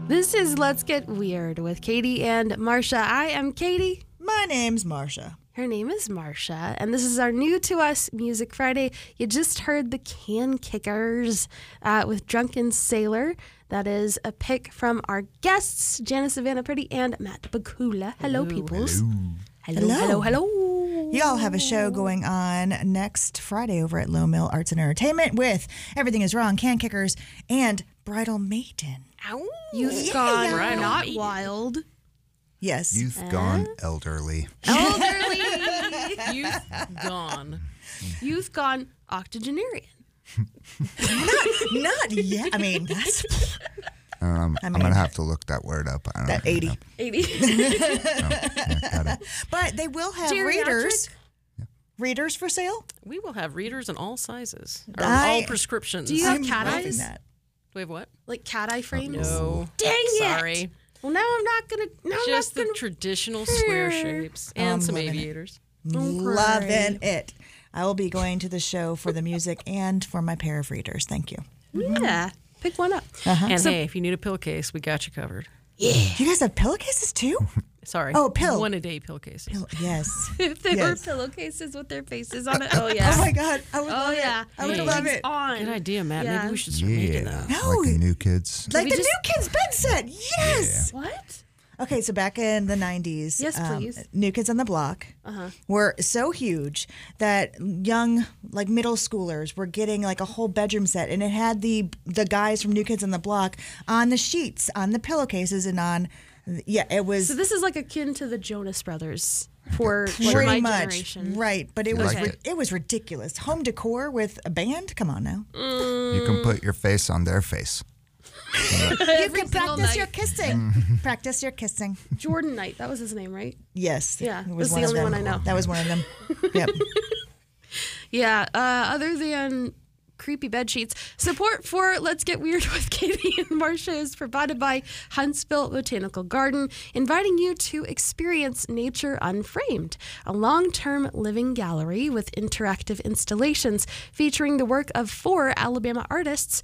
This is Let's Get Weird with Katie and Marsha. I am Katie. My name's Marsha. Her name is Marsha, and this is our new to us Music Friday. You just heard the Can Kickers with Drunken Sailor. That is a pick from our guests, Janice Savannah Pretty and Matt Bakula. Hello, peoples. Hello. Y'all have a show going on next Friday over at Low Mill Arts and Entertainment with Everything Is Wrong, Can Kickers, and Bridal Maiden. Ow. Youth Gone Bridal Not Maiden. Wild. Yes. Youth gone elderly. Elderly. Youth gone. Youth Gone Octogenarian. Not yet. I mean, that's I'm going to have to look that word up. I don't that know. 80. 80. Yeah, got it. But they will have Geriatric. readers for sale. We will have readers in all sizes. Or I- all prescriptions. Do you have I'm cat loving eyes? that. Do we have what? Like cat eye frames? No. Dang it. Sorry. Well, now I'm not going to. Just the traditional square shapes and some loving it. aviators. Loving it. I will be going to the show for the music and for my pair of readers. Thank you. Yeah. Pick one up. And hey, if you need a pillowcase, we got you covered. You guys have pillowcases too? Sorry. Oh, pill. 1-a-day pillowcases. Yes. If there Yes. were pillowcases with their faces on it. Oh, yeah. Oh my God. I would Oh, love yeah. it. I would Hey. love it. On. Good idea, Matt. Yeah. Maybe we should start making that. No. Like the new kids. Like we the just- new kids bed set. Yes. What? Okay, so back in the 90s, Yes, please. New Kids on the Block were so huge that young, like middle schoolers were getting like a whole bedroom set, and it had the guys from New Kids on the Block on the sheets, on the pillowcases, and on, it was So this is like akin to the Jonas Brothers for pretty my much generation. right, but it was Okay. it was ridiculous. Home decor with a band, come on now. You can put your face on their face. You can single practice night. your kissing. Practice your kissing. Jordan Knight. That was his name, right? Yes. Yeah, it was that's the one of only them. one I know. That was one of them. Yep. Yeah. Other than creepy bed sheets, support for Let's Get Weird with Katie and Marsha is provided by Huntsville Botanical Garden, inviting you to experience Nature Unframed, a long-term living gallery with interactive installations featuring the work of 4 Alabama artists